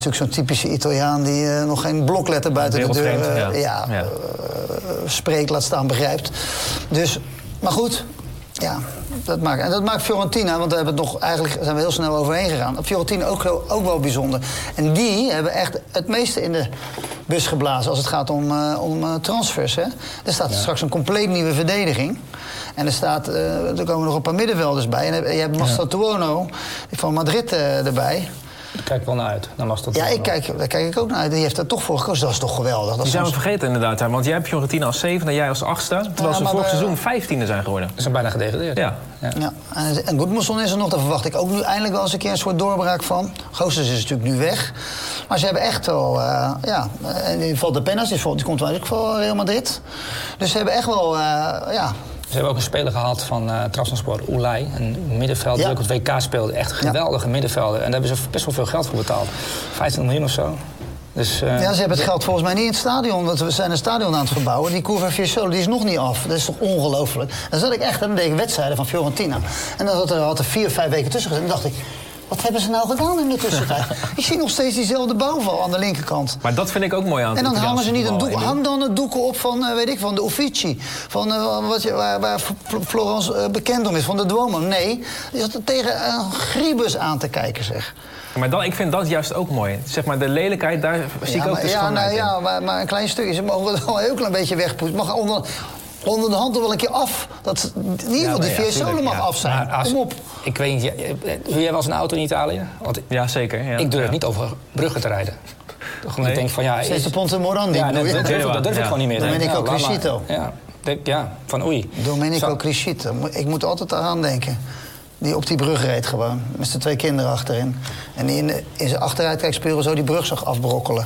natuurlijk zo'n typische Italiaan die nog geen blokletter buiten de deur spreekt, laat staan, begrijpt. Dus, maar goed, ja, dat maakt Fiorentina, want daar zijn we heel snel overheen gegaan. Fiorentina ook wel bijzonder. En die hebben echt het meeste in de bus geblazen als het gaat om transfers. Hè? Er staat straks een compleet nieuwe verdediging. En er komen nog een paar middenvelders bij. En je hebt Mastratuono van Madrid erbij. Daar kijk ik wel naar uit. Daar kijk ik ook naar uit. Die heeft er toch voor gekozen. Dat is toch geweldig. Die zijn we vergeten inderdaad. Want jij hebt Fiorentina als 7e en jij als 8e. Terwijl ze vorig seizoen 15e zijn geworden. Ze zijn bijna gedegradeerd. Ja. En Goedmanson is er nog. Daar verwacht ik ook nu eindelijk wel eens een keer een soort doorbraak van. Goossens is natuurlijk nu weg. Maar ze hebben echt wel... en Valde Penas, die komt wel ook van Real Madrid. Dus ze hebben echt wel... Ze hebben ook een speler gehad van Trabzonspor, Ulay. Een middenvelder die ook het WK speelde. Echt een geweldige middenvelder. En daar hebben ze best wel veel geld voor betaald. 25 miljoen of zo. Dus, ze hebben het geld volgens mij niet in het stadion. Want we zijn een stadion aan het verbouwen. Die Curva Fiesole, die is nog niet af. Dat is toch ongelooflijk. Dan zat ik echt, dan deed ik wedstrijden van Fiorentina. En dan had er 4 of 5 weken tussen gezeten. En dacht ik... Wat hebben ze nou gedaan in de tussentijd? Ik zie nog steeds diezelfde bouwval aan de linkerkant. Maar dat vind ik ook mooi aan het En dan hangen ze niet een doek. voetbal. Hang dan het doeken op van, van de Uffizi. Van waar Florence bekend om is, van de Duomo. Nee, je zat er tegen een griebus aan te kijken, zeg. Maar ik vind dat juist ook mooi. Zeg maar, de lelijkheid, daar zie ik ook de schoonheid in. Maar een klein stukje. Ze mogen het wel een heel klein beetje wegpoetsen. Mag onder de hand er wel een keer af. Dat in ieder geval die Fiesole mag af zijn. Kom op. Ik weet niet, huur jij wel eens een auto in Italië? Want ja, zeker. Ja. Ik durf niet over bruggen te rijden. Gewoon ik denk van Steeds de Ponte Morandi. Dat durf ik gewoon niet meer. Domenico Criscito. Van oei. Domenico Criscito. Ik moet altijd aan denken. Die op die brug reed gewoon. Met zijn 2 kinderen achterin. En die in zijn achteruitkijkspeuren zo die brug zag afbrokkelen.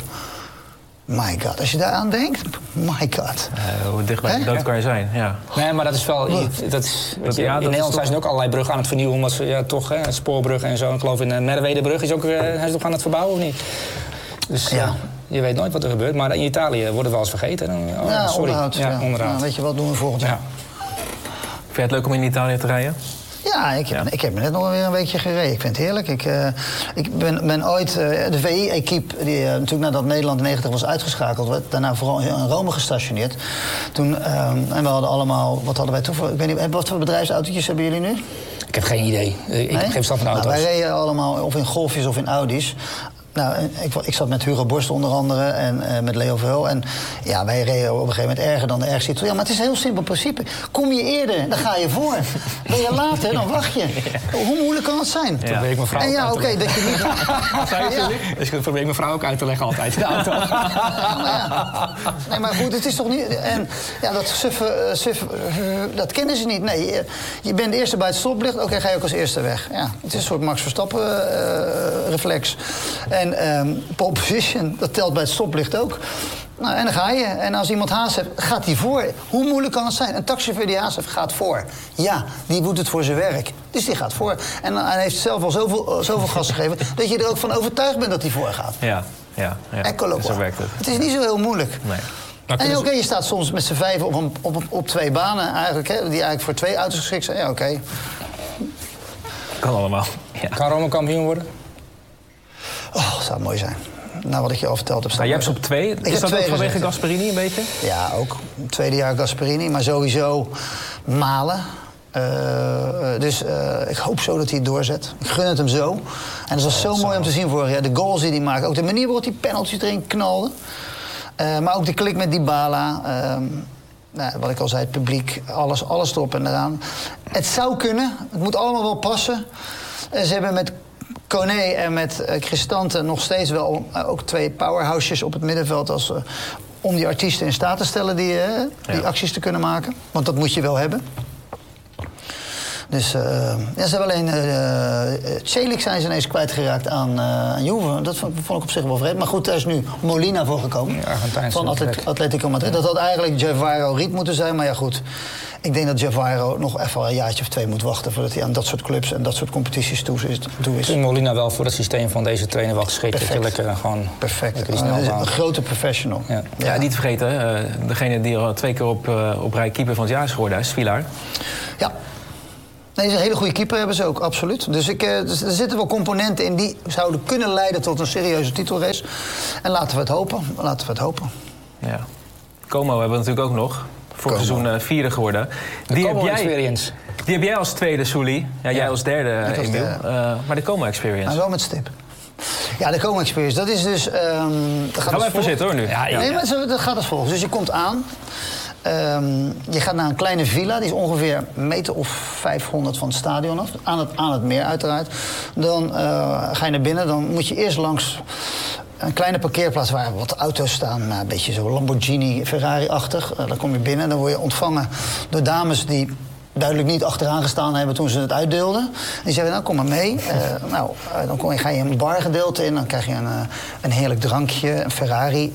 My god, als je daar aan denkt, my god. Hoe dicht bij de dood kan je zijn, ja. Nee, maar dat is wel... in Nederland zijn ze ook allerlei bruggen aan het vernieuwen. Omdat ze spoorbruggen en zo. Ik geloof in de Merwedebrug hij is ook aan het verbouwen, of niet? Dus je weet nooit wat er gebeurt. Maar in Italië wordt het wel eens vergeten. Onderhoud. Onderhoud. Weet je wat, doen we volgend jaar. Vind je het leuk om in Italië te rijden? Ja, ik heb net nog weer een weekje gereden. Ik vind het heerlijk. Ik ben ooit de VI-equipe, die natuurlijk nadat Nederland 90 was uitgeschakeld, werd daarna vooral in Rome gestationeerd. Toen, en we hadden allemaal, wat hadden wij toen voor, ik weet niet, wat voor bedrijfsautootjes hebben jullie nu? Ik heb geen idee. Ik heb geen verstand van auto's. Wij reden allemaal of in Golfjes of in Audi's. Nou, ik zat met Hugo Borst onder andere en met Leo Verheul. En ja, wij reden op een gegeven moment erger dan de ergste Italiaan. Maar het is een heel simpel principe. Kom je eerder, dan ga je voor. Ben je later, dan wacht je. Hoe moeilijk kan het zijn? Dat probeer ik mijn vrouw dat je niet... Dus dat probeer ik mijn vrouw ook uit te leggen altijd in de auto. Nee, maar goed, het is toch niet... En ja, dat kennen ze niet. Nee, je bent de eerste bij het stoplicht. Oké, ga je ook als eerste weg. Ja, het is een soort Max Verstappen reflex. En pole position, dat telt bij het stoplicht ook. Nou, en dan ga je. En als iemand haast heeft, gaat hij voor. Hoe moeilijk kan het zijn? Een taxichauffeur die haast heeft, gaat voor. Ja, die doet het voor zijn werk. Dus die gaat voor. En hij heeft zelf al zoveel gas gegeven... dat je er ook van overtuigd bent dat hij voor gaat. Ja. Zo werkt het. Het is niet zo heel moeilijk. Nee. En je staat soms met z'n 5 op 2 banen... Eigenlijk, die eigenlijk voor 2 auto's geschikt zijn. Ja, oké. Kan allemaal. Ja. Kan Rome kampioen worden? Oh, dat zou mooi zijn. Nou, wat ik je al verteld heb. Maar jij hebt ze op 2. Is dat ook vanwege Gasperini een beetje? Ja, ook. Tweede jaar Gasperini, maar sowieso Malen. Dus ik hoop zo dat hij het doorzet. Ik gun het hem zo. En dat was zo mooi om te zien vorig jaar. De goals die hij maakte. Ook de manier waarop die penalties erin knalde. Maar ook de klik met Dybala. Wat ik al zei, het publiek. Alles erop en eraan. Het zou kunnen. Het moet allemaal wel passen. Ze hebben met Koné en met Cristante nog steeds wel ook 2 powerhouses op het middenveld... om die artiesten in staat te stellen die acties te kunnen maken. Want dat moet je wel hebben. Dus ze hebben alleen... Celik zijn ze ineens kwijtgeraakt aan Juve. Dat vond ik op zich wel vreemd. Maar goed, daar is nu Molina voor gekomen. Van Atletico Madrid. Dat had eigenlijk Javaro Riet moeten zijn. Maar ja, goed. Ik denk dat Javaro nog even een jaartje of 2 moet wachten... voordat hij aan dat soort clubs en dat soort competities toe is. Ik vind Molina wel voor het systeem van deze trainer wel geschikt. Perfect. Een grote professional. Ja, niet te vergeten. Degene die al 2 keer op rij keeper van het jaar is geworden, is Villar. Ja. Nee, een hele goede keeper hebben ze ook, absoluut. Dus er zitten wel componenten in die zouden kunnen leiden tot een serieuze titelrace. En laten we het hopen. Ja. Como hebben we natuurlijk ook nog. Vorig seizoen vierde geworden. Die heb jij als tweede, Soelie. Ja, jij als derde, Emiel. Maar de Como Experience. Maar wel met stip. Ja, de Como Experience, dat is dus... Gaan we even zitten hoor nu. Nee, maar dat gaat als volgt. Dus je komt aan... je gaat naar een kleine villa, die is ongeveer 1 meter of 500 van het stadion af. Aan het meer uiteraard. Dan ga je naar binnen, dan moet je eerst langs een kleine parkeerplaats waar wat auto's staan. Een beetje zo Lamborghini, Ferrari-achtig. Dan kom je binnen en dan word je ontvangen door dames die duidelijk niet achteraan gestaan hebben toen ze het uitdeelden. En die zeiden, nou kom maar mee. Dan ga je een bargedeelte in, dan krijg je een heerlijk drankje, een Ferrari,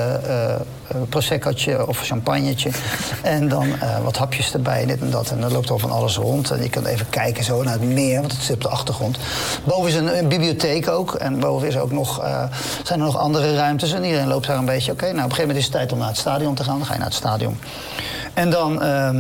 proseccootje of champagnetje. En dan wat hapjes erbij, dit en dat. En dan loopt al van alles rond. En je kunt even kijken zo naar het meer, want het zit op de achtergrond. Boven is een bibliotheek ook. En boven is ook zijn er nog andere ruimtes. En iedereen loopt daar een beetje. Oké, nou op een gegeven moment is het tijd om naar het stadion te gaan. Dan ga je naar het stadion. En dan,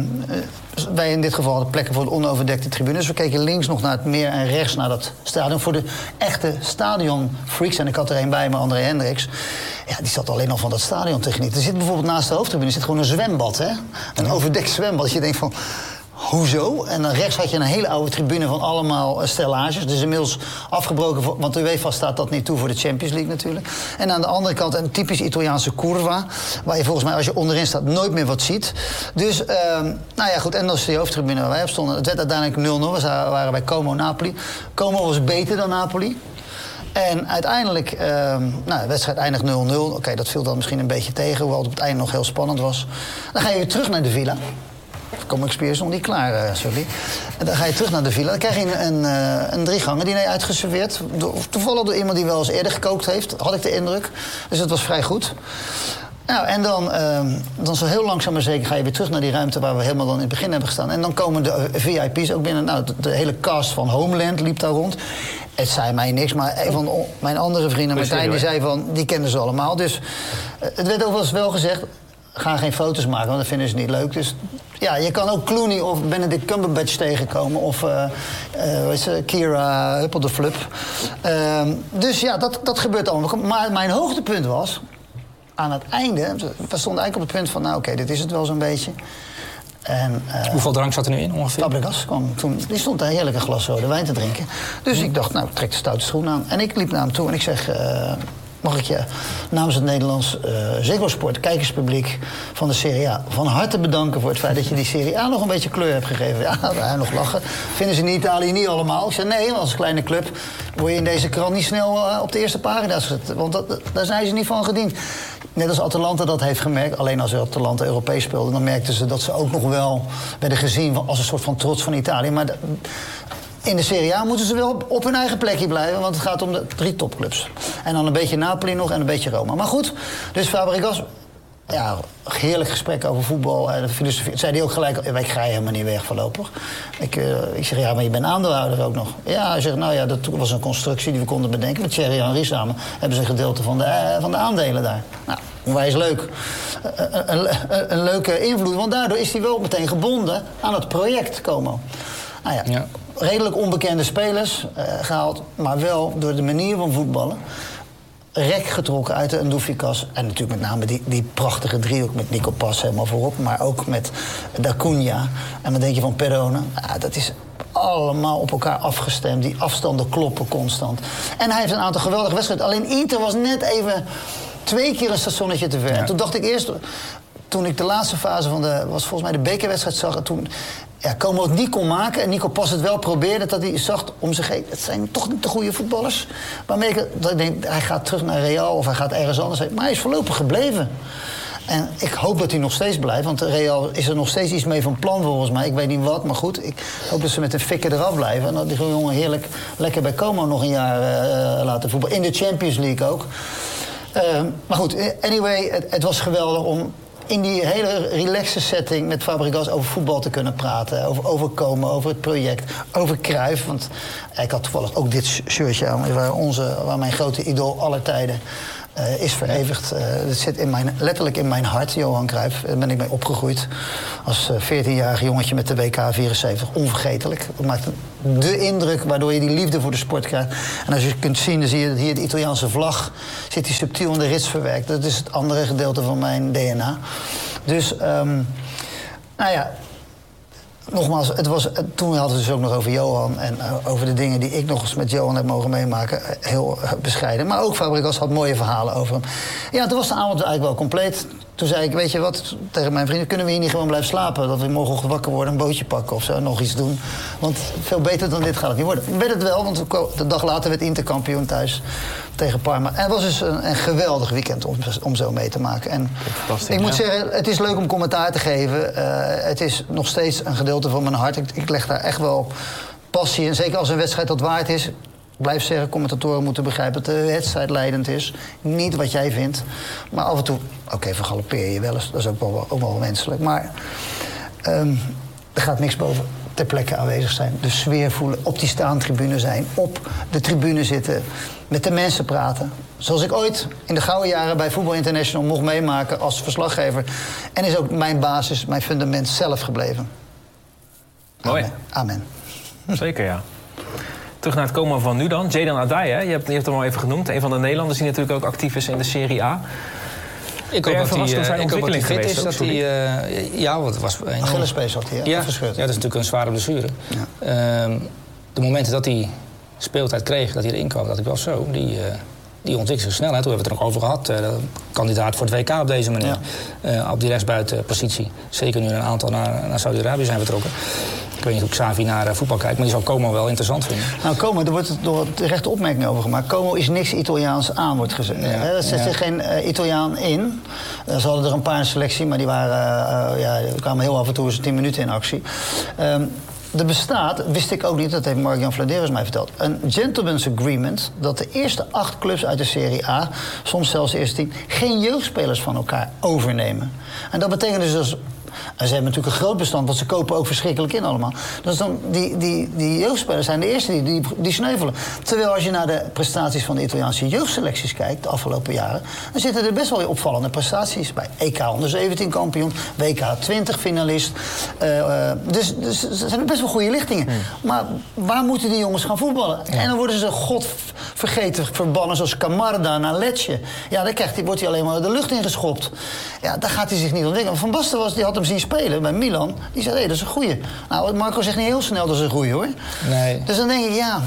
wij in dit geval hadden plekken voor de onoverdekte tribunes. We keken links nog naar het meer en rechts naar dat stadion. Voor de echte stadionfreaks, en ik had er een bij me, André Hendricks. Ja, die zat alleen nog van dat stadion te genieten. Er zit bijvoorbeeld naast de hoofdtribune zit gewoon een zwembad, hè? Een overdekt zwembad. Dat je denkt van... Hoezo? En dan rechts had je een hele oude tribune van allemaal stellages. Dus inmiddels afgebroken, want de UEFA staat dat niet toe voor de Champions League natuurlijk. En aan de andere kant een typisch Italiaanse curva, waar je volgens mij als je onderin staat nooit meer wat ziet. Dus, nou ja goed, en dat is de hoofdtribune waar wij op stonden. Het werd uiteindelijk 0-0, we waren bij Como Napoli. Como was beter dan Napoli. En uiteindelijk, de wedstrijd eindigt 0-0. Oké, dat viel dan misschien een beetje tegen, hoewel het op het einde nog heel spannend was. Dan ga je weer terug naar de villa. Como Experience nog niet klaar, sorry. En dan ga je terug naar de villa. Dan krijg je een 3-gangen diner uitgeserveerd. Toevallig door iemand die wel eens eerder gekookt heeft, had ik de indruk. Dus dat was vrij goed. Nou, en dan zo heel langzaam maar zeker ga je weer terug naar die ruimte waar we helemaal dan in het begin hebben gestaan. En dan komen de VIP's ook binnen. Nou, de hele cast van Homeland liep daar rond. Het zei mij niks, maar een van mijn andere vrienden, Martijn, die zei van, die kenden ze allemaal. Dus het werd ook wel gezegd, ga geen foto's maken, want dat vinden ze niet leuk. Dus ja, je kan ook Clooney of Benedict Cumberbatch tegenkomen. Of Kira Huppel de Flup. Dus ja, dat gebeurt allemaal. Maar mijn hoogtepunt was, aan het einde, we stonden eigenlijk op het punt van, nou oké, dit is het wel zo'n beetje. En, hoeveel drank zat er nu in ongeveer? Fabregas kwam toen, die stond daar heerlijk een glas rode wijn te drinken. Dus ik dacht, nou, ik trek de stoute schoen aan. En ik liep naar hem toe en ik zeg, mag ik je namens het Nederlands Ziggo Sport kijkerspubliek van de Serie A van harte bedanken voor het feit dat je die Serie A nog een beetje kleur hebt gegeven. Ja, hij nog lachen. Vinden ze in Italië niet allemaal? Ik zei, nee, als kleine club word je in deze krant niet snel op de eerste pagina's gezet. Want daar zijn ze niet van gediend. Net als Atalanta dat heeft gemerkt. Alleen als Atalanta Europees speelde, dan merkten ze dat ze ook nog wel werden gezien als een soort van trots van Italië. Maar in de Serie A moeten ze wel op hun eigen plekje blijven, want het gaat om de 3 topclubs. En dan een beetje Napoli nog en een beetje Roma. Maar goed, dus Fabregas, ja, heerlijk gesprek over voetbal. De filosofie. Zei hij ook gelijk, ik ga helemaal niet weg voorlopig. Ik zeg, ja, maar je bent aandeelhouder ook nog. Ja, hij zegt, nou ja, dat was een constructie die we konden bedenken. Met Thierry Henry samen hebben ze een gedeelte van de aandelen daar. Nou, onwijs leuk. Een leuke invloed, want daardoor is hij wel meteen gebonden aan het project Como. Nou ja. Redelijk onbekende spelers gehaald, maar wel door de manier van voetballen. Rek getrokken uit de Ndoufikas. En natuurlijk met name die prachtige driehoek met Nico Pas helemaal voorop. Maar ook met D'Acunha. En wat denk je van Perone? Ja, dat is allemaal op elkaar afgestemd. Die afstanden kloppen constant. En hij heeft een aantal geweldige wedstrijden. Alleen Inter was net even 2 keer een stationnetje te ver. Ja. Toen dacht ik eerst, toen ik de laatste fase van was volgens mij de bekerwedstrijd zag, en toen Como het niet kon maken en Nico Pas het wel probeerde, dat hij zag om zich heen, het zijn toch niet de goede voetballers. Waarmee ik denk, hij gaat terug naar Real of hij gaat ergens anders heen. Maar hij is voorlopig gebleven. En ik hoop dat hij nog steeds blijft, want Real is er nog steeds iets mee van plan volgens mij. Ik weet niet wat, maar goed, ik hoop dat ze met een fikker eraf blijven. En dat die jongen heerlijk lekker bij Como nog een jaar laten voetballen. In de Champions League ook. Maar goed, anyway, het was geweldig om in die hele relaxe setting met Fabregas over voetbal te kunnen praten. Over Como, over het project, over Cruijff. Want ik had toevallig ook dit shirtje aan, waar mijn grote idool aller tijden is verevigd. Het zit letterlijk in mijn hart, Johan Cruijff. Daar ben ik mee opgegroeid. Als 14-jarig jongetje met de WK 74. Onvergetelijk. Dat maakt de indruk waardoor je die liefde voor de sport krijgt. En als je kunt zien, dan zie je hier de Italiaanse vlag. Zit die subtiel in de rits verwerkt. Dat is het andere gedeelte van mijn DNA. Dus, nou ja... Nogmaals, toen hadden we het dus ook nog over Johan... en over de dingen die ik nog eens met Johan heb mogen meemaken. Heel bescheiden. Maar ook Fabregas had mooie verhalen over hem. Ja, toen was de avond eigenlijk wel compleet. Toen zei ik, weet je wat, tegen mijn vrienden... kunnen we hier niet gewoon blijven slapen? Dat we morgenochtend wakker worden, een bootje pakken of zo, nog iets doen. Want veel beter dan dit gaat het niet worden. Werd het wel, want de dag later werd Inter kampioen thuis tegen Parma. En het was dus een geweldig weekend om zo mee te maken. En ik moet zeggen, het is leuk om commentaar te geven. Het is nog steeds een gedeelte van mijn hart. Ik leg daar echt wel passie in. Zeker als een wedstrijd dat waard is. Ik blijf zeggen, commentatoren moeten begrijpen dat de wedstrijd leidend is. Niet wat jij vindt. Maar af en toe, oké, vergalopeer je wel eens. Dat is ook wel wenselijk. Maar er gaat niks boven ter plekke aanwezig zijn. De sfeer voelen, op die staantribune zijn. Op de tribune zitten. Met de mensen praten. Zoals ik ooit in de gouden jaren bij Voetbal International mocht meemaken als verslaggever. En is ook mijn basis, mijn fundament zelf gebleven. Mooi. Amen. Zeker, ja. Terug naar het komen van nu dan. Jayden Adai, hè? Je hebt hem al even genoegd. Een van de Nederlanders die natuurlijk ook actief is in de Serie A. Ik hoop dat hij fit is. Dat hij, ja, wat was een Achillespees had hij, afgescheurd. Ja, dat is natuurlijk een zware blessure. Ja. De momenten dat hij speeltijd kreeg, dat hij erin kwam, dat ik wel zo. Die ontwikkelt zich snel. Hè. Toen hebben we het er nog over gehad. Kandidaat voor het WK op deze manier. Ja. Op die rechtsbuitenpositie. Zeker nu een aantal naar Saudi-Arabië zijn vertrokken. Ik weet niet of Xavi naar voetbal kijkt, maar die zal Como wel interessant vinden. Nou, Como, er wordt door terecht opmerking over gemaakt. Como is niks Italiaans aan, wordt gezegd. Ja. Er zit geen Italiaan in. Ze hadden er een paar in selectie, maar die kwamen heel af en toe eens 10 minuten in actie. Er bestaat, wist ik ook niet, dat heeft Marc-Jan Vladeris mij verteld... een gentleman's agreement dat de eerste 8 clubs uit de Serie A... soms zelfs de eerste 10, geen jeugdspelers van elkaar overnemen. En dat betekent dus dat... En ze hebben natuurlijk een groot bestand, want ze kopen ook verschrikkelijk in allemaal. Dus dan, die jeugdspelers zijn de eerste die sneuvelen. Terwijl als je naar de prestaties van de Italiaanse jeugdselecties kijkt... de afgelopen jaren, dan zitten er best wel weer opvallende prestaties bij. EK onder 17 kampioen, WK 20 finalist. Dus er zijn best wel goede lichtingen. Maar waar moeten die jongens gaan voetballen? Ja. En dan worden ze godvergeten verbannen zoals Camarda naar Lecce. Ja, dan wordt hij alleen maar de lucht ingeschopt. Ja, daar gaat hij zich niet ontwikkelen. Van Basten die had hem zien spelen bij Milan. Die zei, dat is een goeie. Nou, Marco zegt niet heel snel dat is een goeie, hoor. Nee. Dus dan denk ik, ja...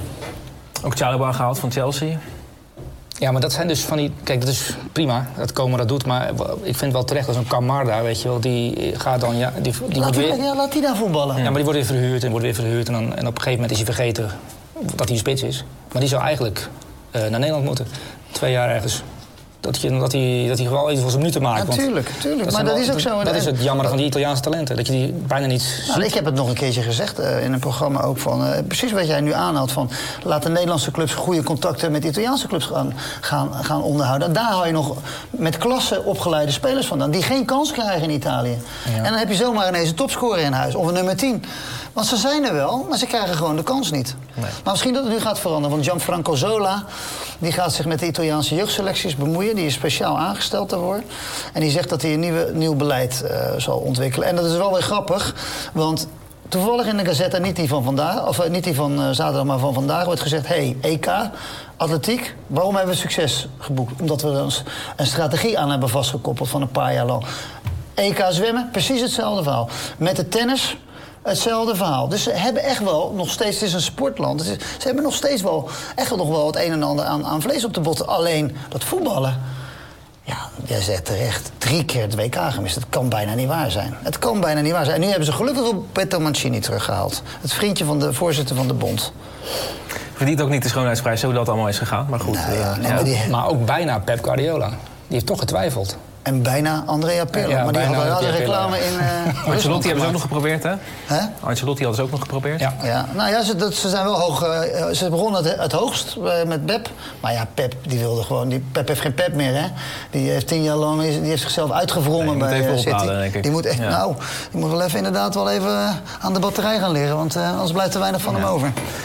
Ook Chalobah gehaald van Chelsea. Ja, maar dat zijn dus van die... Kijk, dat is prima, dat Como dat doet. Maar ik vind wel terecht, dat zo'n Camarda, weet je wel... die gaat dan... Ja, laat die daar voetballen. Ja, maar die wordt weer verhuurd en wordt weer verhuurd. En op een gegeven moment is hij vergeten dat hij een spits is. Maar die zou eigenlijk naar Nederland moeten. 2 jaar ergens. Dat hij wel even van zijn minuten maakt. Ja, tuurlijk. Maar dat is ook zo. Dat is het jammer van die Italiaanse talenten. Dat je die bijna niet ziet. Ik heb het nog een keertje gezegd in een programma ook van... precies wat jij nu aanhaalt van... laat de Nederlandse clubs goede contacten met de Italiaanse clubs gaan onderhouden. En daar hou je nog met klasse opgeleide spelers vandaan... die geen kans krijgen in Italië. Ja. En dan heb je zomaar ineens een topscorer in huis. Of een nummer 10. Want ze zijn er wel, maar ze krijgen gewoon de kans niet. Nee. Maar misschien dat het nu gaat veranderen. Want Gianfranco Zola die gaat zich met de Italiaanse jeugdselecties bemoeien. Die is speciaal aangesteld daarvoor. En die zegt dat hij een nieuw beleid zal ontwikkelen. En dat is wel weer grappig. Want toevallig in de Gazzetta, niet die van vandaag, of niet die van zaterdag, maar van vandaag, wordt gezegd: hey, EK, atletiek, waarom hebben we succes geboekt? Omdat we er een strategie aan hebben vastgekoppeld van een paar jaar lang. EK zwemmen, precies hetzelfde verhaal. Met de tennis, hetzelfde verhaal. Dus ze hebben echt wel nog steeds, het is een sportland, ze hebben nog steeds wel echt nog wel het een en ander aan vlees op de botten. Alleen dat voetballen, ja, jij zegt terecht, 3 keer het WK gemist. Het kan bijna niet waar zijn. Het kan bijna niet waar zijn. En nu hebben ze gelukkig Roberto Mancini teruggehaald. Het vriendje van de voorzitter van de bond. Verdient ook niet de schoonheidsprijs, hoe dat allemaal is gegaan. Maar goed. Maar ook bijna Pep Guardiola. Die heeft toch getwijfeld. En bijna Andrea Pirlo. Ja, maar die hadden reclame in Ancelotti hebben ze ook nog geprobeerd, hè? Ancelotti hadden ze ook nog geprobeerd. Ja. Nou ja, ze zijn wel hoog. Ze begonnen het hoogst met Pep. Maar ja, Pep die wilde gewoon. Pep heeft geen Pep meer, hè? Die heeft 10 jaar lang die heeft zichzelf uitgevrongen bij City. Denk ik. Die moet echt, die moet wel even aan de batterij gaan liggen. Want anders blijft er weinig van hem over.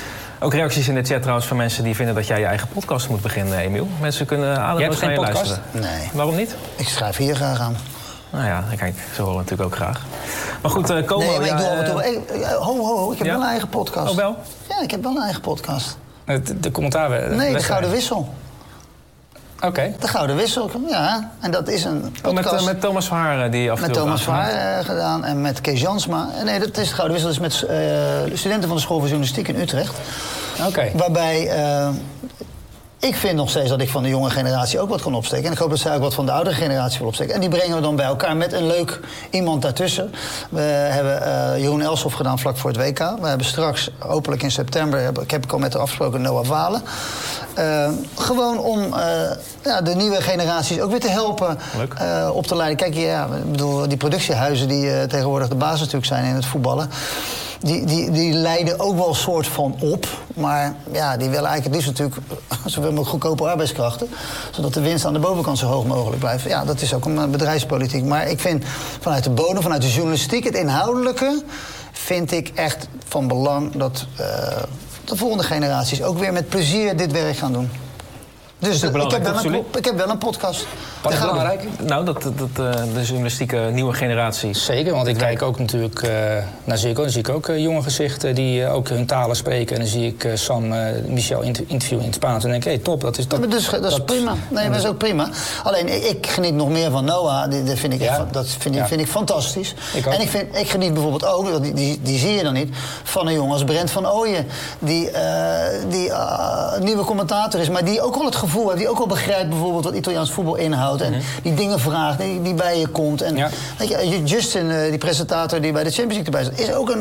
Ook reacties in de chat trouwens van mensen die vinden dat jij je eigen podcast moet beginnen, Emiel. Mensen kunnen ademloos naar je luisteren. Nee. Waarom niet? Ik schrijf hier graag aan. Nou ja, kijk, ze horen natuurlijk ook graag. Maar goed, Como... Nee, maar ik doe af en toe... ik heb wel een eigen podcast. Oh, wel? Ja, ik heb wel een eigen podcast. De commentaar... Nee, de Gouden Wissel. Oké. De Gouden Wissel, ja. En dat is een podcast... met Thomas Verhaar die af en toe... Met Thomas Verhaar gedaan en met Kees Jansma. Nee, dat is de Gouden Wissel. Dat is met studenten van de School voor Journalistiek in Utrecht. Oké. Waarbij... ik vind nog steeds dat ik van de jonge generatie ook wat kan opsteken. En ik hoop dat zij ook wat van de oudere generatie wil opsteken. En die brengen we dan bij elkaar met een leuk iemand daartussen. We hebben Jeroen Elshoff gedaan vlak voor het WK. We hebben straks, hopelijk in september, heb ik al met haar afgesproken, Noah Valen. Gewoon om de nieuwe generaties ook weer te helpen op te leiden. Kijk, ik bedoel, die productiehuizen die tegenwoordig de basis natuurlijk zijn in het voetballen. Die leiden ook wel een soort van op. Maar ja, die willen eigenlijk het liefst natuurlijk zoveel mogelijk goedkope arbeidskrachten. Zodat de winst aan de bovenkant zo hoog mogelijk blijft. Ja, dat is ook een bedrijfspolitiek. Maar ik vind vanuit de bodem, vanuit de journalistiek, het inhoudelijke, vind ik echt van belang dat de volgende generaties ook weer met plezier dit werk gaan doen. Dus ik heb wel een podcast. Wat is belangrijk? Nou, dat de journalistieke nieuwe generatie. Zeker, want ik kijk ook natuurlijk naar Ziggo. Dan zie ik ook jonge gezichten die ook hun talen spreken. En dan zie ik Sam Michel interviewen in het Spaans. En dan denk ik, top, dat is... Dat is prima. Nee, dat is ook prima. Alleen, ik geniet nog meer van Noah. Dat vind ik fantastisch. En ik geniet bijvoorbeeld ook, die zie je dan niet, van een jongen als Brent van Ooyen. Die nieuwe commentator is, maar die ook al het gevoel heeft, die ook al begrijpt bijvoorbeeld wat Italiaans voetbal inhoudt. En die dingen vraagt, die bij je komt. En weet je, Justin, die presentator die bij de Champions League erbij zit, is ook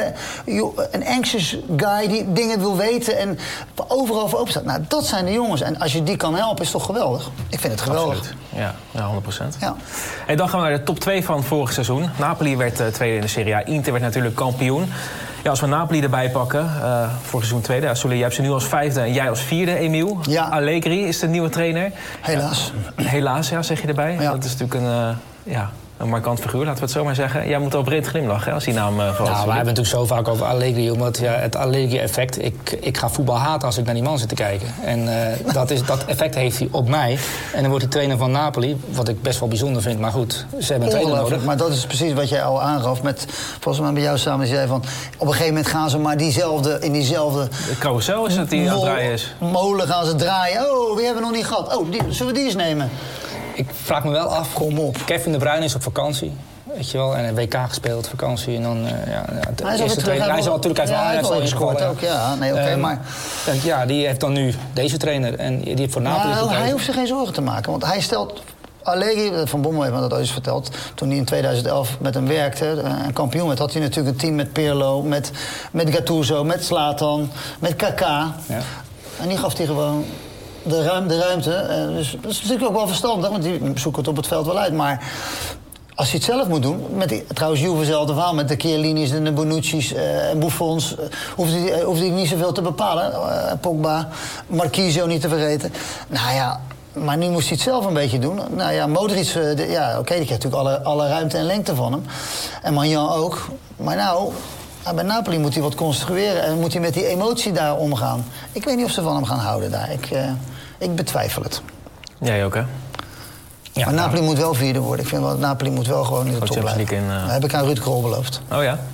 een anxious guy die dingen wil weten en overal voor open staat. Nou, dat zijn de jongens. En als je die kan helpen, is het toch geweldig? Ik vind het geweldig. Absoluut. Ja, 100%. Ja. En dan gaan we naar de top 2 van vorig seizoen. Napoli werd tweede in de Serie A. Inter werd natuurlijk kampioen. Ja, als we Napoli erbij pakken, vorig seizoen tweede. Ja, Sully, jij hebt ze nu als 5e en jij als 4e, Emiel. Ja. Allegri is de nieuwe trainer. Helaas. Helaas, ja, zeg je erbij. Ja. Dat is natuurlijk een markant figuur, laten we het zo maar zeggen. Jij moet al breed glimlachen als die naam valt. Nou, we hebben het natuurlijk zo vaak over Allegri. Omdat het Allegri-effect... Ik ga voetbal haten als ik naar die man zit te kijken. En dat effect heeft hij op mij. En dan wordt hij trainer van Napoli. Wat ik best wel bijzonder vind. Maar goed, ze hebben een trainer nodig. Maar dat is precies wat jij al aangaf. Volgens mij bij jou samen. Je zei van, op een gegeven moment gaan ze maar in diezelfde... De carousel is het die aan het draaien is. Molen gaan ze draaien. Oh, wie hebben we nog niet gehad? Oh, zullen we die eens nemen? Ik vraag me wel af, kom op. Kevin De Bruyne is op vakantie, weet je wel, en een WK gespeeld, vakantie. En dan, hij is natuurlijk uit Ajax gescoord ook, ja. Nee, oké, maar... Ja, die heeft dan nu deze trainer en die heeft voor Napoli gekregen. Hij hoeft zich geen zorgen te maken, want hij stelt... Allegri, Van Bommel heeft me dat ooit eens verteld, toen hij in 2011 met hem werkte, een kampioen werd, had hij natuurlijk een team met Pirlo, met Gattuso, met Zlatan, met Kaká. Ja. En die gaf hij gewoon... De ruimte. Dus dat is natuurlijk ook wel verstandig, want die zoeken het op het veld wel uit. Maar als je het zelf moet doen, trouwens Juve hetzelfde verhaal, met de Chiellini's en de Bonucci's en Buffons, hoeft hij niet zoveel te bepalen. Pogba, Marquisio niet te vergeten. Nou ja, maar nu moest hij het zelf een beetje doen. Nou ja, Modric, die krijgt natuurlijk alle ruimte en lengte van hem. En Maignan ook. Maar nou... bij Napoli moet hij wat construeren en moet hij met die emotie daar omgaan. Ik weet niet of ze van hem gaan houden daar. Ik betwijfel het. Jij ook, hè? Ja, maar Napoli moet wel vierde worden. Ik vind wel, Napoli moet wel gewoon in de top blijven. Dat heb ik aan Ruud Krol beloofd. Oh ja?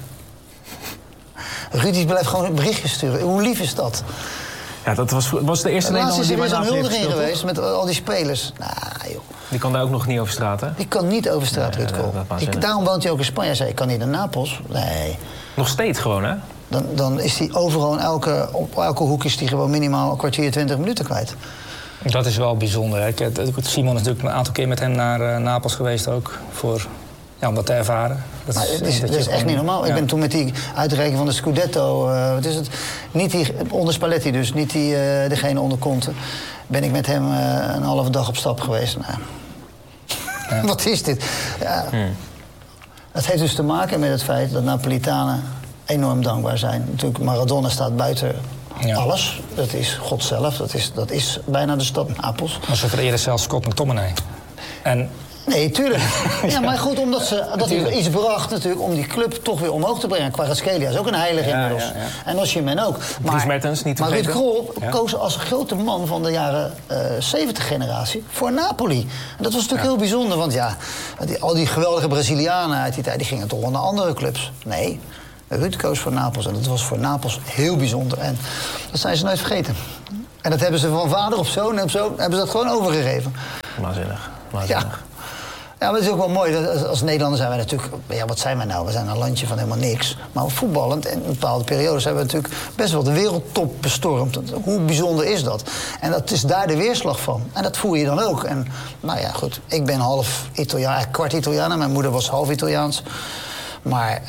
Ruud die blijft gewoon berichtjes sturen. Hoe lief is dat? Ja, dat was de eerste Nederlander die bij Napoli heeft gespeeld, geweest met al die spelers. Nou, joh. Die kan daar ook nog niet over straat, hè? Die kan niet over straat, Ruud Krol. Daarom woont hij ook in Spanje. Hij zei, ik kan niet naar Napels. Nee. Nog steeds gewoon, hè? Dan is hij overal, op elke hoek is hij gewoon minimaal een kwartier, 20 minuten kwijt. Dat is wel bijzonder. Hè? Simon is natuurlijk een aantal keer met hem naar Napels geweest ook. Om dat te ervaren. Dat is echt niet normaal. Ja. Ik ben toen met die uitreiking van de Scudetto... wat is het? Niet die onder Spalletti dus, niet degene onder Conte. Ben ik met hem een halve dag op stap geweest. Nou, ja. Wat is dit? Ja. Het heeft dus te maken met het feit dat Napolitanen enorm dankbaar zijn. Natuurlijk, Maradona staat buiten alles. Dat is God zelf. Dat is bijna de stad Napels. Maar ze vereerden zelfs Scott McTominay. En Nee, tuurlijk. Ja, maar goed, omdat hij iets bracht natuurlijk om die club toch weer omhoog te brengen. Kvaratskhelia is ook een heilige inmiddels. Ja. En Osimhen ook. Dries Mertens, niet te maar Ruud vergeten. Krol koos als grote man van de jaren 70 generatie voor Napoli. En dat was natuurlijk heel bijzonder, want al die geweldige Brazilianen uit die tijd, die gingen toch wel naar andere clubs. Nee, Ruud koos voor Napels en dat was voor Napels heel bijzonder. En dat zijn ze nooit vergeten. En dat hebben ze van vader op zoon hebben ze dat gewoon overgegeven. Waanzinnig. Ja, maar het is ook wel mooi. Als Nederlanders zijn wij natuurlijk... Ja, wat zijn wij nou? We zijn een landje van helemaal niks. Maar voetballend, in bepaalde periodes... hebben we natuurlijk best wel de wereldtop bestormd. Hoe bijzonder is dat? En dat is daar de weerslag van. En dat voel je dan ook. En nou ja, goed. Ik ben half Italiaan, kwart Italiaan. En mijn moeder was half Italiaans. Maar...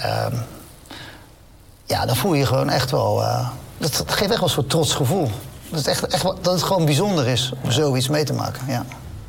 dan voel je gewoon echt wel... dat geeft echt wel een soort trots gevoel. Dat het gewoon bijzonder is om zoiets mee te maken, ja.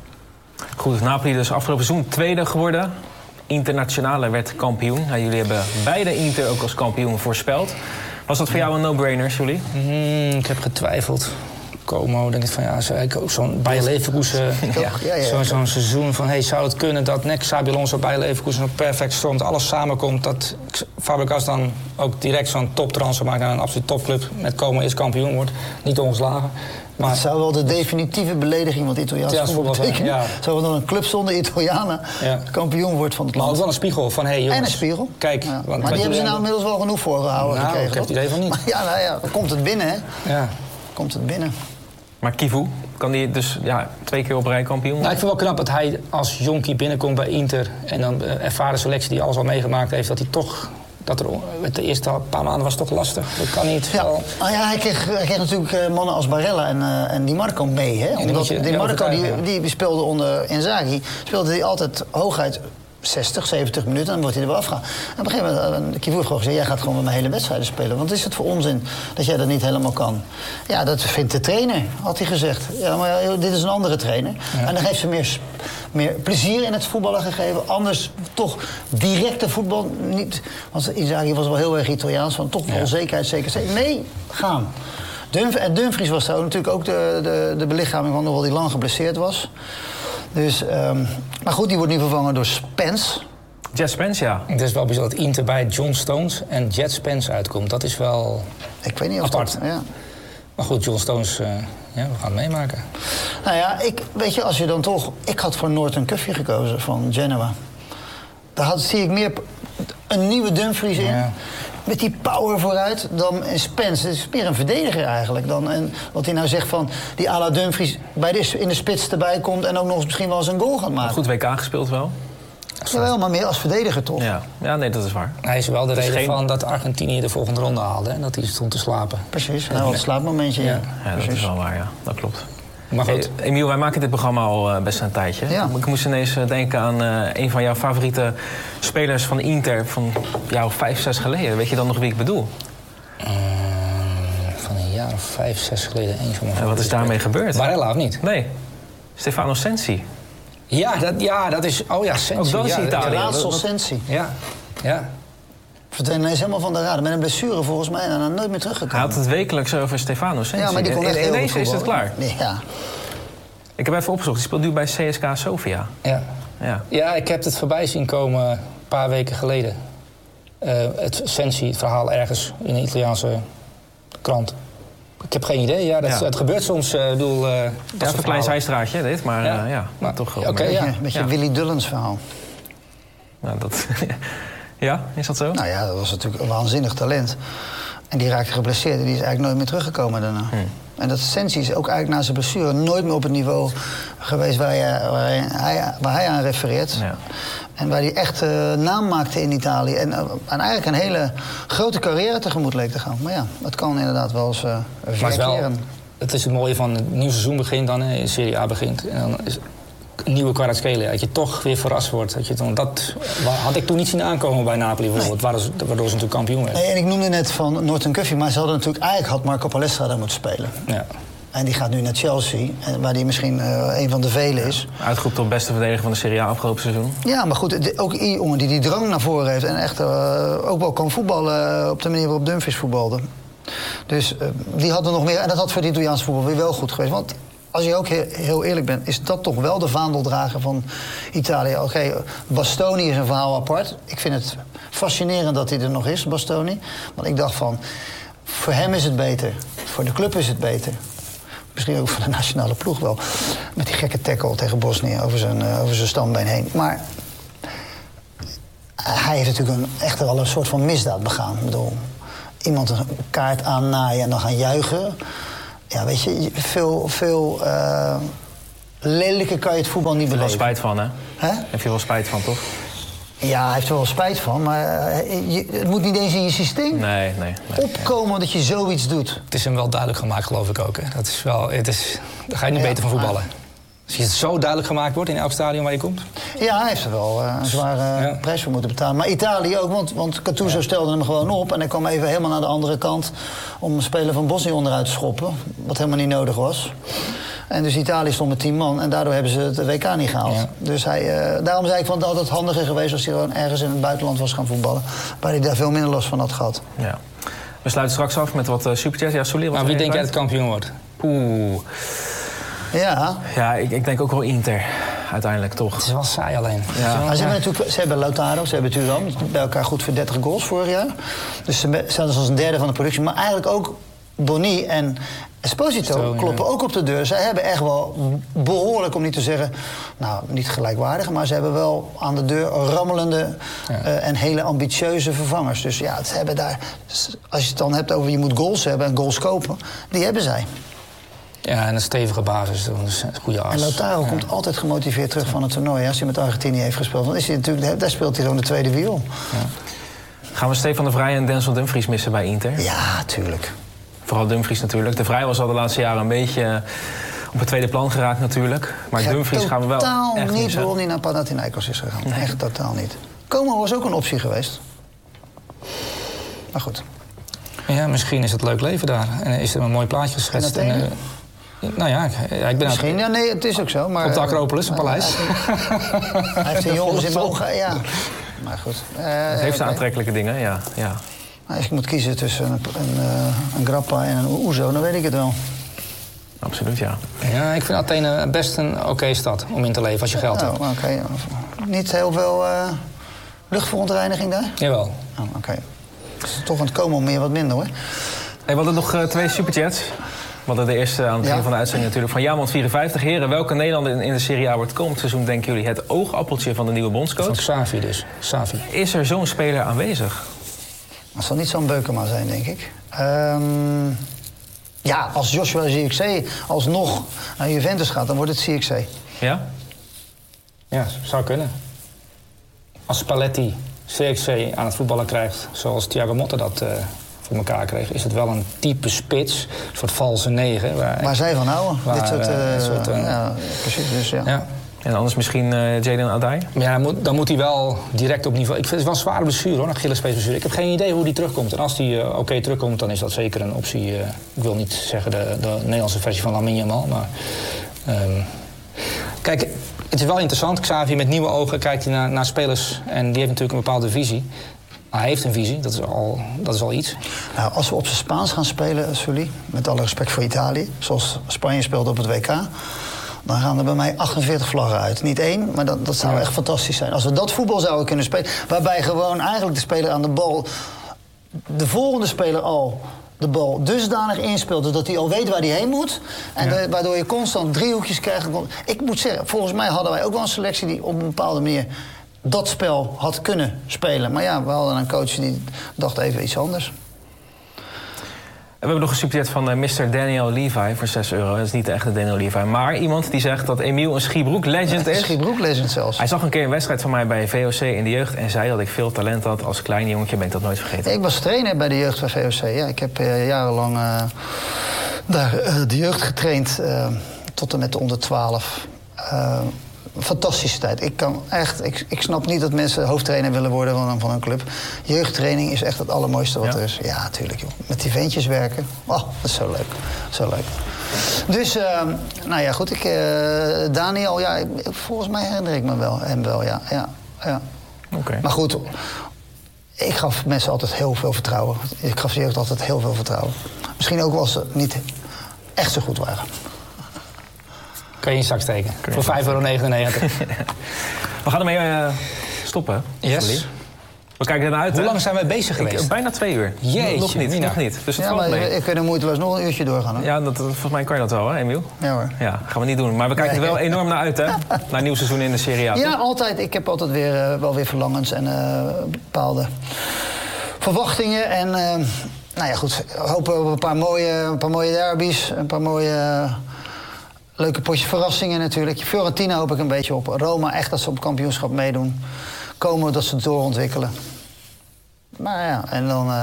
Goed, Napoli dus afgelopen seizoen tweede geworden. Internationale werd kampioen. Nou, jullie hebben beide Inter ook als kampioen voorspeld. Was dat voor jou een no-brainer, Julie? Ik heb getwijfeld. Como, denk ik van ook zo'n Bayer Leverkusen. Zo'n seizoen van zou het kunnen dat Xabi Alonso bij Leverkusen op perfect stroomt, alles samenkomt, dat Fabregas dan ook direct zo'n toptransfer maakt naar een absoluut topclub met Como eerst kampioen wordt, niet ongeslagen. Maar het zou wel de definitieve belediging van het Italiaanse voetbal betekenen. Ja. Zou wel dan een club zonder Italianen kampioen wordt van het land. Maar ook wel een spiegel van jongens. En een spiegel. Kijk, maar die hebben ze nou inmiddels wel genoeg voorgehouden gekregen. Ik heb het idee van niet. Maar dan komt het binnen, hè? Ja. Komt het binnen. Maar Kivu, kan die dus 2 keer op rij kampioen worden? Ik vind het wel knap dat hij als jonkie binnenkomt bij Inter en dan ervaren selectie die alles al meegemaakt heeft, dat hij toch... de eerste paar maanden was het toch lastig. Dat kan niet. Ja. Hij kreeg natuurlijk mannen als Barella en Di Marco mee. Hè? Omdat Di Marco die speelde onder Inzaghi, speelde hij altijd hooguit 60, 70 minuten en dan wordt hij er wel afgegaan. En op een gegeven moment Kivu heeft gewoon gezegd, jij gaat gewoon met mijn hele wedstrijden spelen. Want is het voor onzin dat jij dat niet helemaal kan? Ja, dat vindt de trainer, had hij gezegd. Ja, maar dit is een andere trainer. Ja. En dan heeft ze meer plezier in het voetballen gegeven. Anders toch directe voetbal niet. Want Inzaghi was wel heel erg Italiaans, van toch wel zekerheid, zeker. Nee, gaan. Dumfries was daar natuurlijk ook de belichaming van, hoewel hij lang geblesseerd was. Dus, maar goed, die wordt nu vervangen door Spence. Jet Spence, ja. Het is wel bijzonder dat Inter bij John Stones en Jet Spence uitkomt. Dat is wel ik weet niet of apart. Dat... Ja. Maar goed, John Stones, we gaan het meemaken. Nou ja, weet je, als je dan toch... Ik had voor Norton Cuffy gekozen van Genoa. Daar zie ik meer een nieuwe Dumfries in. Ja. Met die power vooruit dan een Spence. Het is meer een verdediger eigenlijk. En wat hij nou zegt van die à la Dumfries in de spits erbij komt en ook nog eens misschien wel eens een goal gaat maken. Goed WK gespeeld wel. Jawel, maar meer als verdediger toch? Ja, nee, dat is waar. Hij is wel de reden van dat Argentinië de volgende ronde haalde en dat hij stond te slapen. Precies, nou wat een slaapmomentje. Ja, dat is wel waar, ja. Dat klopt. Maar goed. Emiel, wij maken dit programma al best een tijdje. Ja. Ik moest ineens denken aan een van jouw favoriete spelers van Inter van 5, 6 geleden. Weet je dan nog wie ik bedoel? Van een jaar of 5, 6 geleden. En wat is daarmee gebeurd? Barella of niet? Nee, Stefano Sensi. Dat is... Oh ja, Sensi. Ook dat is Italië. Raadsel Sensi. Ja. Verdween ineens helemaal van de radar. Met een blessure volgens mij en dan nooit meer teruggekomen. Hij had het wekelijks over Stefano Sensi. Ja, maar die kon echt ineens is het klaar. Ja. Ik heb even opgezocht. Die speelt nu bij CSK Sofia. Ja, ik heb het voorbij zien komen een paar weken geleden. Het Sensi-verhaal ergens in een Italiaanse krant. Ik heb geen idee. Ja, het gebeurt soms. Dat is een klein zijstraatje, dit. Maar maar toch wel. Een beetje Willy Dullens verhaal. Nou, dat... Ja, is dat zo? Nou ja, dat was natuurlijk een waanzinnig talent. En die raakte geblesseerd en die is eigenlijk nooit meer teruggekomen daarna. En dat Sensi is ook eigenlijk na zijn blessure nooit meer op het niveau geweest waar hij aan refereert. Ja. En waar hij echt naam maakte in Italië. En eigenlijk een hele grote carrière tegemoet leek te gaan. Maar ja, dat kan inderdaad wel eens verkeren. Het is het mooie van het nieuwe seizoen begint dan, in Serie A begint. En dan is een nieuwe Kvaratskhelia, dat je toch weer verrast wordt. Dat had ik toen niet zien aankomen bij Napoli bijvoorbeeld, waardoor ze natuurlijk kampioen werden. Nee, en ik noemde net van Norton Cuffy, maar ze hadden natuurlijk eigenlijk had Marco Palestra daar moeten spelen. Ja. En die gaat nu naar Chelsea, waar die misschien een van de velen is. Uitgeroepen tot beste verdediger van de Serie A afgelopen seizoen. Ja, maar goed, ook een jongen die drang naar voren heeft en echt ook wel kan voetballen op de manier waarop Dumfries voetbalde. Dus die hadden nog meer, en dat had voor het Italiaanse voetbal weer wel goed geweest. Want als je ook heel eerlijk bent, is dat toch wel de vaandeldrager van Italië. Oké, Bastoni is een verhaal apart. Ik vind het fascinerend dat hij er nog is, Bastoni. Want ik dacht van, voor hem is het beter. Voor de club is het beter. Misschien ook voor de nationale ploeg wel. Met die gekke tackle tegen Bosnië over zijn stambeen heen. Maar hij heeft natuurlijk echt wel een soort van misdaad begaan. Ik bedoel, iemand een kaart aannaaien en dan gaan juichen. Ja, weet je, veel lelijker kan je het voetbal niet beleven. Heb je wel spijt van, hè? Heb je wel spijt van, toch? Ja, hij heeft er wel spijt van, maar het moet niet eens in je systeem opkomen dat je zoiets doet. Het is hem wel duidelijk gemaakt, geloof ik ook. Hè. Dat is wel, daar ga je niet beter van voetballen. Als je het zo duidelijk gemaakt wordt in elk stadion waar je komt. Ja, hij heeft er wel een zware prijs voor moeten betalen. Maar Italië ook, want Gattuso stelde hem gewoon op. En hij kwam even helemaal naar de andere kant om een speler van Bosnië onderuit te schoppen. Wat helemaal niet nodig was. En dus Italië stond met 10 man en daardoor hebben ze het WK niet gehaald. Ja. Dus daarom zei ik van dat het handiger geweest als hij gewoon ergens in het buitenland was gaan voetballen. Waar hij daar veel minder last van had gehad. Ja. We sluiten straks af met wat superchats. Ja, Sully, wie denk jij dat kampioen wordt? Ja, ik denk ook wel Inter. Uiteindelijk toch. Het is wel saai alleen. Ja. Maar ze hebben Lautaro, ze hebben Thuram. Bij elkaar goed voor 30 goals vorig jaar. Dus ze staan dus als een derde van de productie. Maar eigenlijk ook Boni en Esposito kloppen ook op de deur. Zij hebben echt wel behoorlijk, om niet te zeggen, nou, niet gelijkwaardig, maar ze hebben wel aan de deur rammelende en hele ambitieuze vervangers. Dus ja, ze hebben daar, als je het dan hebt over je moet goals hebben en goals kopen, die hebben zij. Ja, en een stevige basis, dus een goede as. En Lautaro komt altijd gemotiveerd terug van het toernooi. Als hij met Argentinië heeft gespeeld, dan is hij natuurlijk, daar speelt hij gewoon de tweede viool. Ja. Gaan we Stefan de Vrij en Denzel Dumfries missen bij Inter? Ja, tuurlijk. Vooral Dumfries natuurlijk. De Vrij was al de laatste jaren een beetje op het tweede plan geraakt natuurlijk. Maar Dumfries gaan we wel echt totaal niet missen. waarom hij naar Panathinaikos is gegaan. Nee. Echt totaal niet. Como was ook een optie geweest. Maar goed. Ja, misschien is het leuk leven daar. En is er een mooi plaatje geschetst. Nou ja, ik ben misschien. Ja, nee, het is ook zo. Maar, op de Acropolis, een paleis. Hij heeft een jongens in mogen, ja. Maar goed. Het heeft zijn aantrekkelijke dingen, ja. Als ik moet kiezen tussen een Grappa en een Ouzo, dan weet ik het wel. Absoluut, ja. Ja, ik vind Athene best een oké stad om in te leven als je geld hebt. Oké. Niet heel veel luchtverontreiniging daar? Jawel. Oké. Is toch aan het komen meer wat minder, hoor. Hey, we hadden nog 2 superchats. We hadden de eerste aan het begin van de uitzending natuurlijk van Jamond54. Heren, welke Nederlander in de Serie A wordt komend seizoen, denken jullie, het oogappeltje van de nieuwe bondscoach? Van Xavi dus. Xavi. Is er zo'n speler aanwezig? Dat zal niet zo'n Beukema zijn, denk ik. Ja, als Joshua Zirkzee alsnog naar Juventus gaat, dan wordt het Zirkzee. Ja? Ja, zou kunnen. Als Spalletti Zirkzee aan het voetballen krijgt, zoals Thiago Motta dat voor elkaar kreeg, is het wel een type spits, een soort valse 9. Waar zij van houden. Dit soort, ja, precies, dus ja. En anders misschien Jadon Adai? Ja, dan moet hij wel direct op niveau. Ik vind het wel een zware blessure, hoor, een Achillespeesblessure. Ik heb geen idee hoe die terugkomt. En als die oké terugkomt, dan is dat zeker een optie. Ik wil niet zeggen de Nederlandse versie van Lamine Yamal, maar kijk, het is wel interessant. Xavi met nieuwe ogen kijkt hij naar spelers en die heeft natuurlijk een bepaalde visie. Hij heeft een visie, dat is al iets. Nou, als we op zijn Spaans gaan spelen, Sully, met alle respect voor Italië, zoals Spanje speelde op het WK, dan gaan er bij mij 48 vlaggen uit. Niet 1, maar dat zou echt fantastisch zijn. Als we dat voetbal zouden kunnen spelen, waarbij gewoon eigenlijk de speler aan de bal, de volgende speler al de bal dusdanig inspeelt dat hij al weet waar hij heen moet. En waardoor je constant driehoekjes krijgt. Ik moet zeggen, volgens mij hadden wij ook wel een selectie die op een bepaalde manier dat spel had kunnen spelen. Maar ja, we hadden een coach die dacht even iets anders. We hebben nog een superchat van Mr. Daniel Levi voor €6. Dat is niet de echte Daniel Levi. Maar iemand die zegt dat Emiel een Schiebroek-legend is. Een Schiebroek-legend zelfs. Hij zag een keer een wedstrijd van mij bij VOC in de jeugd en zei dat ik veel talent had. Als klein jongetje ben ik dat nooit vergeten. Ik was trainer bij de jeugd van VOC. Ja, ik heb jarenlang daar de jeugd getraind tot en met de onder 12. Fantastische tijd. Ik snap niet dat mensen hoofdtrainer willen worden van een club. Jeugdtraining is echt het allermooiste wat er is. Ja, tuurlijk, joh. Met die ventjes werken. Oh, dat is zo leuk. Zo leuk. Dus, nou ja, goed. Daniel, ja, volgens mij herinner ik me hem wel, ja. Okay. Maar goed, ik gaf mensen altijd heel veel vertrouwen. Ik gaf de jeugd altijd heel veel vertrouwen. Misschien ook als ze niet echt zo goed waren. Kan je in je zak steken. Voor €5,99. We gaan ermee stoppen. Yes. We kijken er naar uit. Hoe lang zijn wij bezig geweest? Bijna 2 uur. Jeetje, nog niet. Dus het valt mee. Ik kan er moeiteloos nog een uurtje doorgaan. Hè? Ja, volgens mij kan je dat wel, hè, Emiel? Ja hoor. Ja, gaan we niet doen. Maar we kijken er wel enorm naar uit, hè? Naar een nieuw seizoen in de Serie A. Ja, altijd. Ik heb altijd wel weer verlangens en bepaalde verwachtingen. En nou ja, goed. Hopen op een paar mooie derbies. Een paar mooie leuke potjes verrassingen natuurlijk. Fiorentina hoop ik een beetje op. Roma, echt dat ze op het kampioenschap meedoen. Komen dat ze het doorontwikkelen. Maar ja, en dan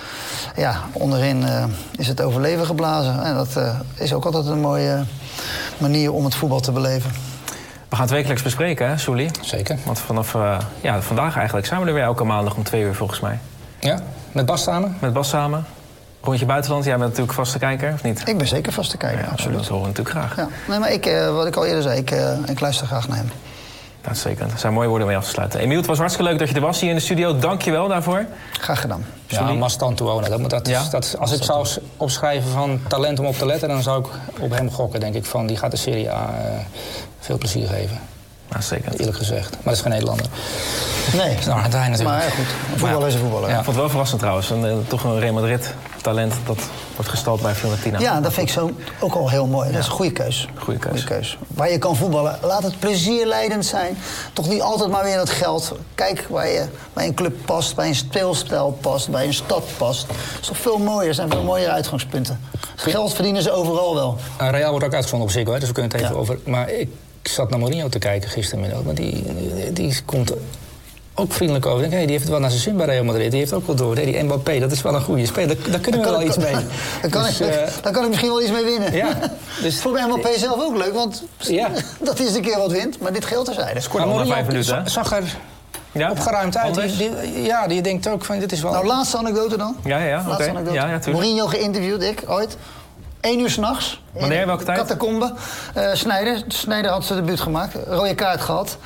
onderin is het overleven geblazen. En dat is ook altijd een mooie manier om het voetbal te beleven. We gaan het wekelijks bespreken, hè, Soelie? Zeker. Want vanaf vandaag eigenlijk zijn we er weer elke maandag om 2 uur volgens mij. Ja, met Bas samen? Met Bas samen. Rondje buitenland, jij bent natuurlijk vaste kijker, of niet? Ik ben zeker vaste kijker, ja, absoluut. Dat horen we natuurlijk graag. Ja. Nee, maar wat ik al eerder zei, ik luister graag naar hem. Uitstekend. Dat zijn mooie woorden om mee af te sluiten. Emiel, het was hartstikke leuk dat je er was hier in de studio. Dank je wel daarvoor. Graag gedaan. Ja, Mastantuono. Als ik zou opschrijven van talent om op te letten, dan zou ik op hem gokken, denk ik. Van, die gaat de Serie A veel plezier geven. Uitstekend. Eerlijk gezegd. Maar dat is geen Nederlander. Nee. Dat is een Argentijn natuurlijk. Maar ja, goed. Voetballer is een voetballer. Ja. Ik vond het wel verrassend trouwens. Toch een Real Madrid talent dat wordt gestald bij Fiorentina. Ja, dat vind ik zo ook al heel mooi. Dat is een goede keus. Goede keus. Waar je kan voetballen, laat het plezierleidend zijn. Toch niet altijd maar weer dat geld. Kijk waar je bij een club past, bij een speelstijl past, bij een stad past. Dat is toch veel mooier. Er zijn veel mooiere uitgangspunten. Geld verdienen ze overal wel. Real wordt ook uitgezonden op Ziggo, dus we kunnen het even over. Maar ik zat naar Mourinho te kijken gistermiddag. Maar die komt ook vriendelijk over. Ik denk, die heeft het wel naar zijn zin bij Real Madrid. Die heeft ook wel door. Die Mbappé, dat is wel een goede speler. Daar kunnen we wel iets mee. Daar kan ik misschien wel iets mee winnen. Ja, dus voor Mbappé zelf ook leuk, want dat is een keer wat wint. Maar dit geldt terzijde. Scoort al 5 minuten. Zag er opgeruimd uit. Die denkt ook van, dit is wel... Nou, laatste anekdote dan. Ja, oké. Ja, Mourinho geïnterviewd, ik ooit. 1 uur 's nachts. Wanneer, welke tijd? Catacombe. Sneijder had zijn debuut gemaakt. Rode kaart gehad.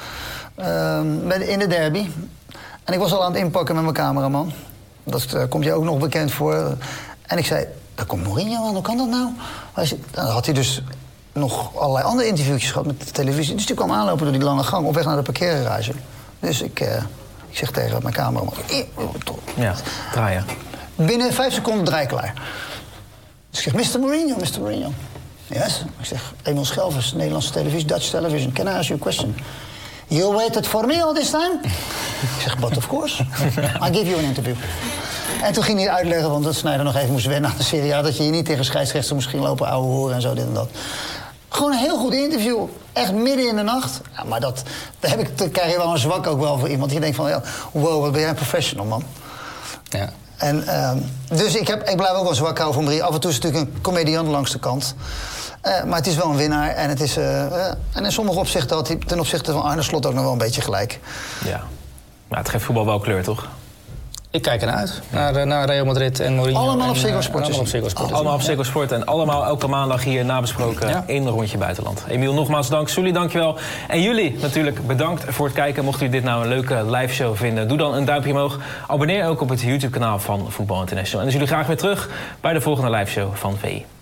In de derby. En ik was al aan het inpakken met mijn cameraman. Dat komt je ook nog bekend voor. En ik zei, daar komt Mourinho aan, hoe kan dat nou? Dan had hij dus nog allerlei andere interviewtjes gehad met de televisie. Dus die kwam aanlopen door die lange gang op weg naar de parkeergarage. Dus ik zeg tegen mijn cameraman... Ja, draaien. Binnen 5 seconden draai klaar. Dus ik zeg, Mr. Mourinho. Yes. Ik zeg, Emil Schelvis, Nederlandse televisie, Dutch television. Can I ask you a question? You waited for me all this time? Ik zeg, but of course. I give you an interview. En toen ging hij uitleggen, want dat Sneijder nog even moest wennen aan de Serie A, dat je hier niet tegen scheidsrechters moest gaan lopen ouwe horen en zo, dit en dat. Gewoon een heel goed interview. Echt midden in de nacht. Ja, maar daar krijg je wel een zwak ook wel voor iemand. Je denkt van, wow, wat ben jij een professional, man. Ja. En, dus ik blijf ook wel zwak houden voor Marie. Af en toe is het natuurlijk een comediant langs de kant. Maar het is wel een winnaar. En, en in sommige opzichten had hij ten opzichte van Arne Slot ook nog wel een beetje gelijk. Ja, maar het geeft voetbal wel kleur, toch? Ik kijk ernaar uit. Naar Real Madrid en Mourinho. Allemaal op Ziggo Sport. Allemaal op Ziggo Sport. En allemaal elke maandag hier nabesproken in een rondje buitenland. Emiel, nogmaals dank. Soelie, dankjewel. En jullie natuurlijk bedankt voor het kijken. Mocht jullie dit nou een leuke liveshow vinden, doe dan een duimpje omhoog. Abonneer ook op het YouTube-kanaal van Voetbal International. En dan zien jullie graag weer terug bij de volgende liveshow van VI.